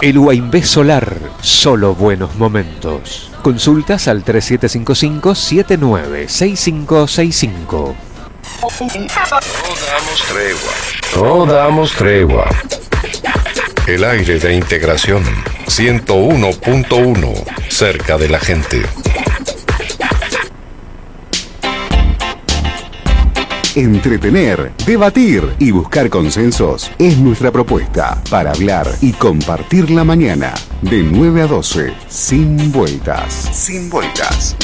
El Huaynvé Solar, solo buenos momentos. Consultas al 3755-796565. No damos tregua. El aire de integración 101.1, cerca de la gente. Entretener, debatir y buscar consensos es nuestra propuesta para hablar y compartir la mañana de 9 a 12, sin vueltas. Sin vueltas.